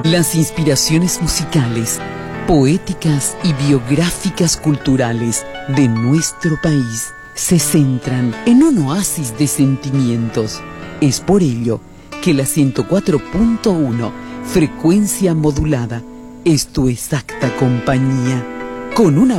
Las inspiraciones musicales, poéticas y biográficas culturales de nuestro país se centran en un oasis de sentimientos. Es por ello que la 104.1, frecuencia modulada, es tu exacta compañía, con una